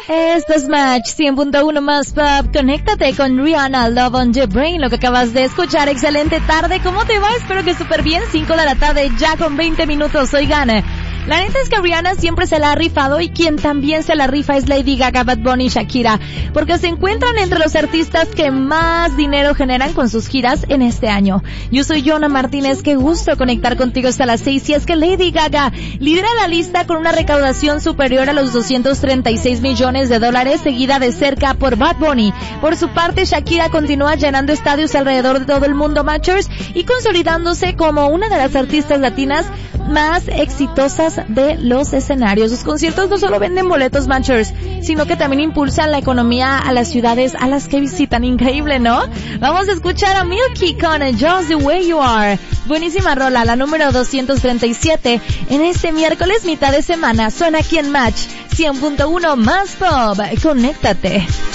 Esto es Match 100.1 más pop. Conéctate con Rihanna, Love on Your Brain, lo que acabas de escuchar. Excelente tarde, ¿cómo te va? Espero que súper bien. 5 de la tarde, ya con 20 minutos. Oigan, la neta es que Rihanna siempre se la ha rifado y quien también se la rifa es Lady Gaga, Bad Bunny y Shakira, porque se encuentran entre los artistas que más dinero generan con sus giras en este año. Yo soy Jonah Martínez, qué gusto conectar contigo hasta las 6. Y es que Lady Gaga lidera la lista con una recaudación superior a los $236 millones, seguida de cerca por Bad Bunny. Por su parte, Shakira continúa llenando estadios alrededor de todo el mundo, Matchers, y consolidándose como una de las artistas latinas más exitosas de los escenarios. Sus conciertos no solo venden boletos, Matchers, sino que también impulsan la economía a las ciudades a las que visitan. Increíble, ¿no? Vamos a escuchar a Milky con Just the Way You Are. Buenísima rola, la número 237 en este miércoles mitad de semana. Suena aquí en Match 100.1 más pop. Conéctate.